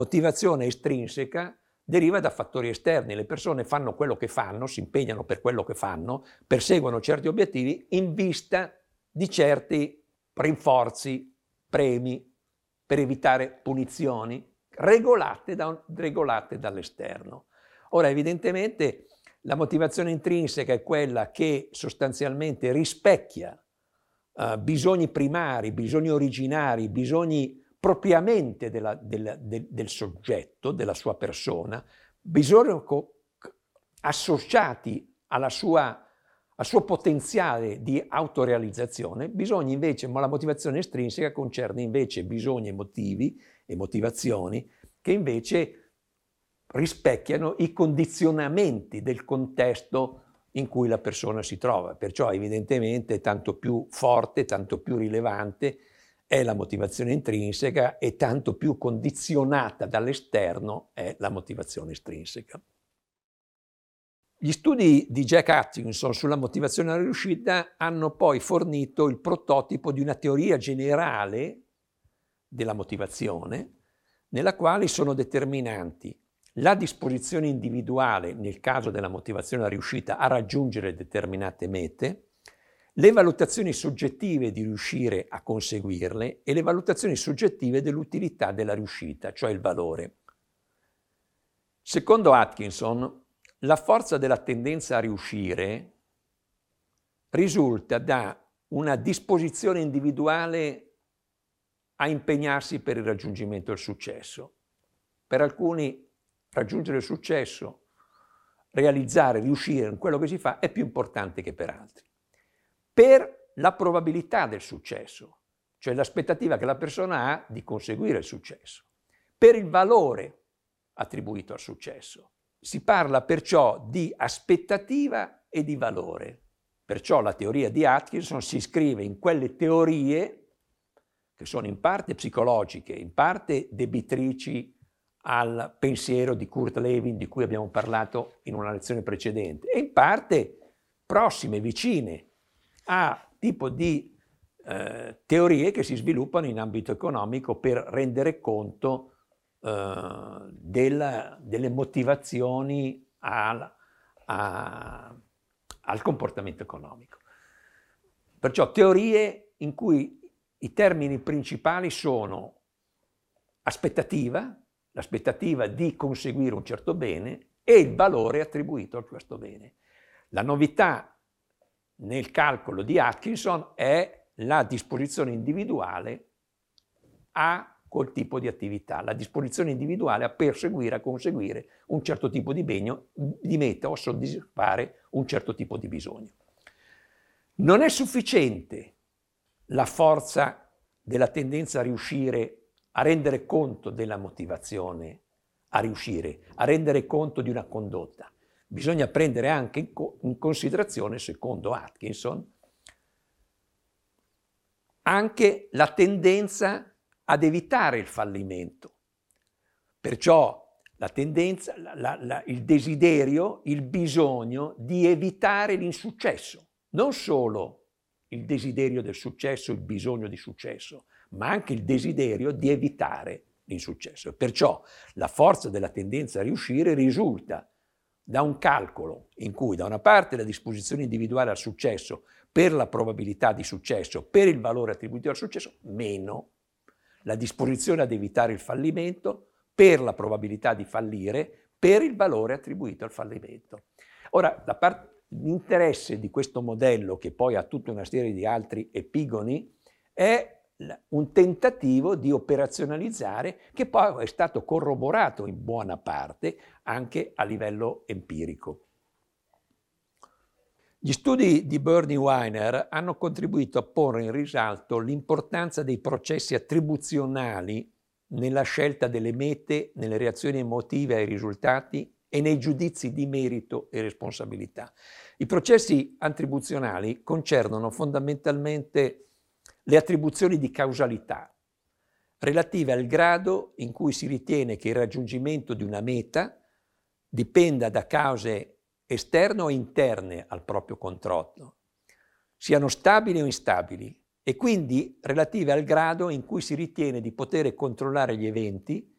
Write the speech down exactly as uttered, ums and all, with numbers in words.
Motivazione estrinseca deriva da fattori esterni. Le persone fanno quello che fanno, si impegnano per quello che fanno, perseguono certi obiettivi in vista di certi rinforzi, premi, per evitare punizioni, regolate, da, regolate dall'esterno. Ora, evidentemente, la motivazione intrinseca è quella che sostanzialmente rispecchia uh, bisogni primari, bisogni originari, bisogni propriamente della, della, del, del soggetto, della sua persona, bisogni associati alla sua, al suo potenziale di autorealizzazione, bisogni invece, ma la motivazione estrinseca concerne invece bisogni emotivi e motivazioni che invece rispecchiano i condizionamenti del contesto in cui la persona si trova. Perciò evidentemente tanto più forte, tanto più rilevante è la motivazione intrinseca e tanto più condizionata dall'esterno è la motivazione estrinseca. Gli studi di Jack Atkinson sulla motivazione alla riuscita hanno poi fornito il prototipo di una teoria generale della motivazione, nella quale sono determinanti la disposizione individuale, nel caso della motivazione alla riuscita, a raggiungere determinate mete, le valutazioni soggettive di riuscire a conseguirle e le valutazioni soggettive dell'utilità della riuscita, cioè il valore. Secondo Atkinson, la forza della tendenza a riuscire risulta da una disposizione individuale a impegnarsi per il raggiungimento del successo. Per alcuni raggiungere il successo, realizzare, riuscire in quello che si fa è più importante che per altri. Per la probabilità del successo, cioè l'aspettativa che la persona ha di conseguire il successo. Per il valore attribuito al successo. Si parla perciò di aspettativa e di valore. Perciò la teoria di Atkinson si iscrive in quelle teorie che sono in parte psicologiche, in parte debitrici al pensiero di Kurt Lewin di cui abbiamo parlato in una lezione precedente e in parte prossime, vicine a tipo di eh, teorie che si sviluppano in ambito economico per rendere conto eh, della, delle motivazioni al, a, al comportamento economico. Perciò teorie in cui i termini principali sono aspettativa, l'aspettativa di conseguire un certo bene e il valore attribuito a questo bene. La novità nel calcolo di Atkinson è la disposizione individuale a quel tipo di attività, la disposizione individuale a perseguire, a conseguire un certo tipo di bene, di meta o a soddisfare un certo tipo di bisogno. Non è sufficiente la forza della tendenza a riuscire a rendere conto della motivazione a riuscire, a rendere conto di una condotta. Bisogna prendere anche in, co- in considerazione, secondo Atkinson, anche la tendenza ad evitare il fallimento. Perciò la tendenza, la, la, la, il desiderio, il bisogno di evitare l'insuccesso. Non solo il desiderio del successo, il bisogno di successo, ma anche il desiderio di evitare l'insuccesso. Perciò la forza della tendenza a riuscire risulta da un calcolo in cui da una parte la disposizione individuale al successo per la probabilità di successo, per il valore attribuito al successo, meno la disposizione ad evitare il fallimento per la probabilità di fallire, per il valore attribuito al fallimento. Ora, la parte, l'interesse di questo modello, che poi ha tutta una serie di altri epigoni, è un tentativo di operazionalizzare che poi è stato corroborato in buona parte anche a livello empirico. Gli studi di Bernie Weiner hanno contribuito a porre in risalto l'importanza dei processi attribuzionali nella scelta delle mete, nelle reazioni emotive ai risultati e nei giudizi di merito e responsabilità. I processi attribuzionali concernono fondamentalmente le attribuzioni di causalità, relative al grado in cui si ritiene che il raggiungimento di una meta dipenda da cause esterne o interne al proprio controllo, siano stabili o instabili, e quindi relative al grado in cui si ritiene di poter controllare gli eventi